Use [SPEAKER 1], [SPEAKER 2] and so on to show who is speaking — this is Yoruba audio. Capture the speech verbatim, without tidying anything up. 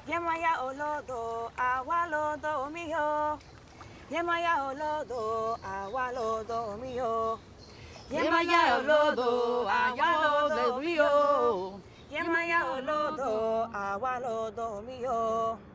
[SPEAKER 1] Yemaya olodo, awalodo mio. Yemaya olodo, awalodo mio. Yemaya olodo, awalodo mio. Yemaya olodo, awalodo mio.